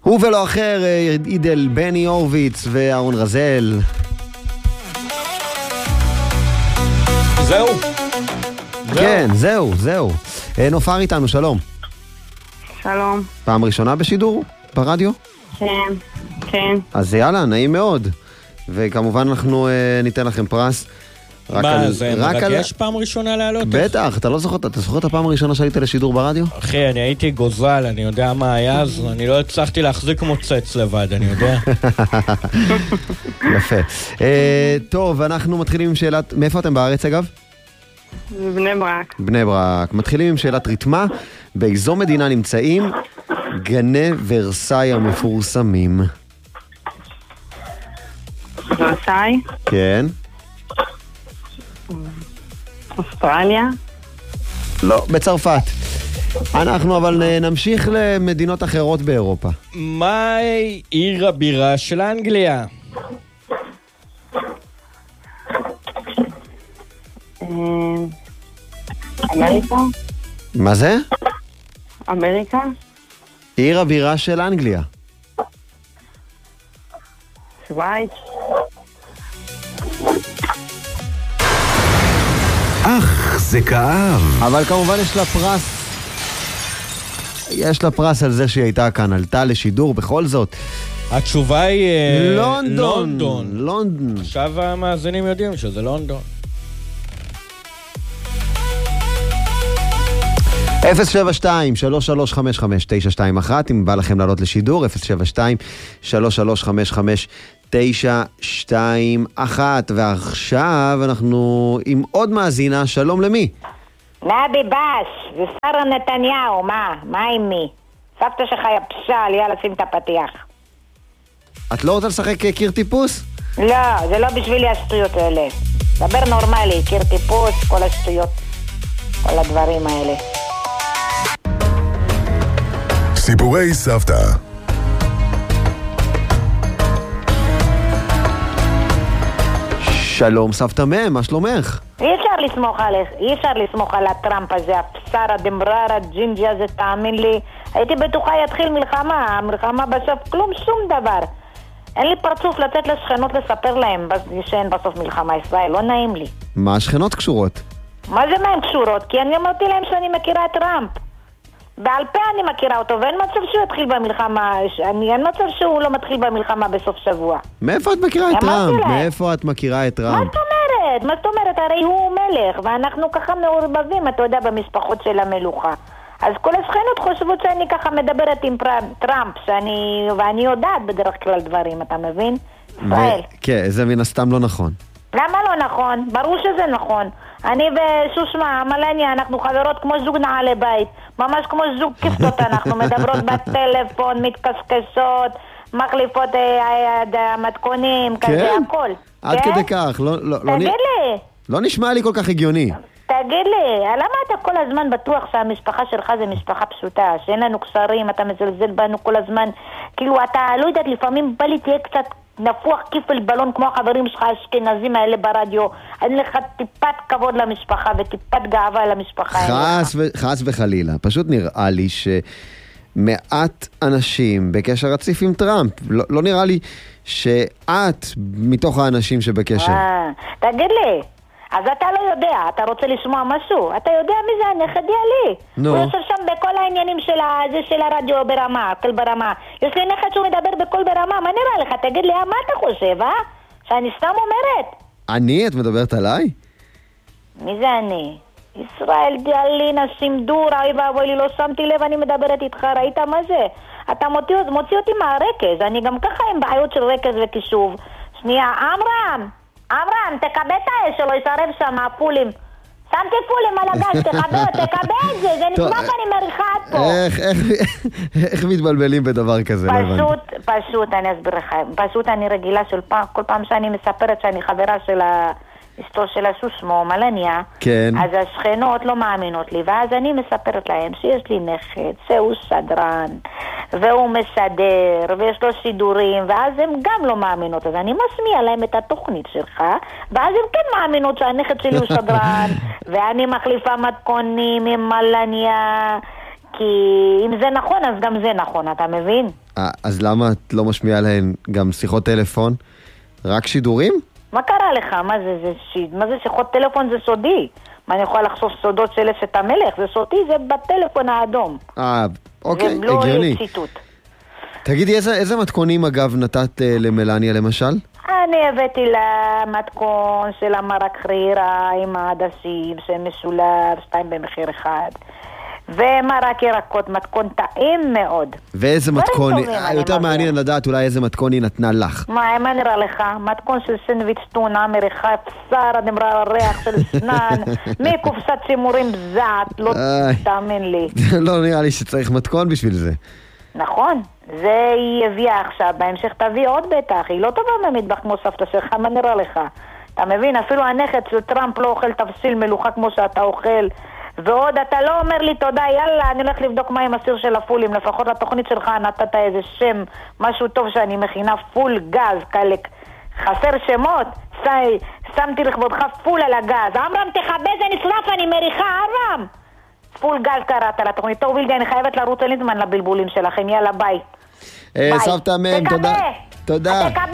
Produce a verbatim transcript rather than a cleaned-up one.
הוא ולא אחר, אידל בני הורוביץ ואהרון רזל. זהו. כן, זהו, זהו. נופר איתנו, שלום. שלום. פעם ראשונה בשידור ברדיו? כן, כן. אז יאללה, נעים מאוד. וכמובן אנחנו ניתן לכם פרס. מה, זה מרגש פעם ראשונה לעלות? בטח, אתה לא זוכר, אתה זוכר את הפעם הראשונה שהיית לשידור ברדיו? אחי, אני הייתי גוזל, אני יודע מה היה, אז אני לא הצלחתי להחזיק מוצץ לבד, אני יודע. יפה. טוב, אנחנו מתחילים עם שאלת, מאיפה אתם בארץ אגב? בני ברק. בני ברק. מתחילים עם שאלת ריתמה. באיזו מדינה נמצאים גני ורסאי המפורסמים? ורסאי? כן. אוסטרליה? לא, בצרפת. אנחנו אבל נמשיך למדינות אחרות באירופה. מהי עיר הבירה של אנגליה? אמריקה? מה זה? אמריקה? עיר הבירה של אנגליה. שווייץ? אך, זה כאב. אבל כמובן יש לה פרס. יש לה פרס על זה שהיא הייתה כאן, עלתה לשידור בכל זאת. התשובה היא... לונדון. לונדון. לונדון. עכשיו המאזינים יודעים שזה לונדון. אפס שבע שתיים שלוש שלוש חמש חמש תשע שתיים אחת, אם בא לכם לעלות לשידור, אפס שבע שתיים שלוש שלוש חמש חמש תשע שתיים אחת. ועכשיו אנחנו עם עוד מאזינה. שלום למי? נבי בש, זה שרה נתניהו, מה? מה עם מי? סבתא שלך יפשל, יאללה שים את הפתיח. את לא רוצה לשחק קיר טיפוס? לא, זה לא בשבילי השטויות האלה. דבר נורמלי, קיר טיפוס, כל השטויות, כל הדברים האלה. סיפורי סבתא. שלום סבתא מם, מה שלומך? אי אפשר לסמוך עליך, אי אפשר לסמוך על הטראמפ הזה, הפסר, הדמרר, הג'ינג'י הזה, תאמין לי. הייתי בטוחה יתחיל מלחמה, המלחמה בסוף כלום, שום דבר. אין לי פרצוף לצאת לשכנות לספר להם שאין בסוף מלחמה ישראל, לא נעים לי. מה השכנות קשורות? מה זה מה הן קשורות? כי אני אמרתי להם שאני מכירה את טראמפ. בעל פה אני מכירה אותו, ואין מצב שהוא יתחיל במלחמה, אני, אין מצב שהוא לא מתחיל במלחמה בסוף שבוע. מאיפה את מכירה את טראמפ? מאיפה את מכירה את טראמפ? מה זאת אומרת? מה זאת אומרת? הרי הוא מלך, ואנחנו ככה מעורבבים, אתה יודע, במשפחות של המלוכה. אז כל השכנות חושבות שאני ככה מדברת עם טראמפ, שאני, ואני יודעת בדרך כלל דברים, אתה מבין? ישראל. כן, זה מן הסתם לא נכון. למה לא נכון? ברור שזה נכון. אני ושושמה, מלניה, אנחנו חברות כמו זוג נעלי בית. ממש כמו זוג כפתות, אנחנו מדברות בטלפון, מתקשקשות, מחליפות המתכונים, כזה, הכל. עד כדי כך, לא... תגיד לי. לא נשמע לי כל כך הגיוני. תגיד לי, למה אתה כל הזמן בטוח שהמשפחה שלך זה משפחה פשוטה, שאין לנו קשרים, אתה מזלזל בנו כל הזמן, כאילו אתה, לא יודעת, לפעמים בא לי תהיה קצת נפוח כיפל בלון כמו החברים שלך האשכנזים האלה ברדיו, אין לך טיפת כבוד למשפחה וטיפת גאווה למשפחה. חס, ו... חס וחלילה, פשוט נראה לי שמעט אנשים בקשר רציף עם טראמפ, לא, לא נראה לי שאת מתוך האנשים שבקשר. אה, תגיד לי, אז אתה לא יודע, אתה רוצה לשמוע משהו, אתה יודע מי זה הנכד יעלי? נו. הוא יושב שם בכל העניינים של, ה... זה של הרדיו ברמה, כל ברמה. יש לי נכד שהוא מדבר בכל ברמה, מה נראה לך? תגיד לי, מה אתה חושב, אה? שאני סתם אומרת. אני? את מדברת עליי? מי זה אני? ישראל דיאלי, נשים דור, אוי ואבוי לי, לא שמתי לב, אני מדברת איתך, ראית מה זה? אתה מוציא, מוציא אותי מהרקז, אני גם ככה עם בעיות של רקז וקישוב. שנייה, אמרם! אברהם, תקבל את האש שלו, ישרב שם, הפולים. שמתי פולים על הגז, תקבל, תקבל את זה, זה נשמע ואני מריחה עד פה. איך, איך, איך מתבלבלים בדבר כזה? פשוט, פשוט, אני אסביר לך, פשוט אני רגילה של פעם, כל פעם שאני מספרת שאני חברה של אשתו של השושמו, מלניה, כן. אז השכנות לא מאמינות לי, ואז אני מספרת להם שיש לי נכד, שהוא שדרן, והוא מסדר, ויש לו שידורים, ואז הם גם לא מאמינות, אז אני מסמיע להם את התוכנית שלך, ואז הם כן מאמינות שהנכד שלי הוא שדרן, ואני מחליפה מתכונים עם מלניה, כי אם זה נכון, אז גם זה נכון, אתה מבין? אה, אז למה את לא משמיעה להן גם שיחות טלפון? רק שידורים? מה קרה לך? מה זה, זה, ש... מה זה שיחות טלפון? זה סודי. מה, אני יכולה לחשוף סודות של אשת המלך? זה סודי, זה בטלפון האדום. אה, אוקיי, זה לא הגיוני. ציטוט. תגידי, איזה, איזה מתכונים אגב נתת אה, למלניה למשל? אני הבאתי לה מתכון של המרק חרירה עם העדשים, שמשולב, שתיים במחיר אחד. ומרק ירקות, מתכון טעים מאוד. ואיזה מתכון, טובים, אה, אני יותר מביאה. מעניין לדעת אולי איזה מתכון היא נתנה לך. מה, מה נראה לך? מתכון של סנדוויץ' טונה, מריחה, בשר, נמרר הריח של סנן, מקופסת שימורים בזעת, לא איי. תאמין לי. לא נראה לי שצריך מתכון בשביל זה. נכון, זה היא הביאה עכשיו, בהמשך תביא עוד בטח, היא לא טובה במטבח כמו סבתא שלך, מה נראה לך? אתה מבין, אפילו הנכד של טראמפ לא אוכל תפסיל מלוכה כמו שאתה אוכל, ועוד אתה לא אומר לי תודה, יאללה, אני הולך לבדוק מה עם הסיר של הפולים, לפחות לתוכנית שלך נתת איזה שם, משהו טוב שאני מכינה פול גז, כאלה, חסר שמות, סי, שמתי לכבודך פול על הגז, אמרם תכבד, זה נשרף, אני מריחה, אמרם! פול גז קראת לתוכנית. טוב בלגי, אני חייבת לרוץ, אין לי זמן לבלבולים שלכם, יאללה ביי. אה, ביי. סבתא מם, תודה. תקווה. תודה. תקווה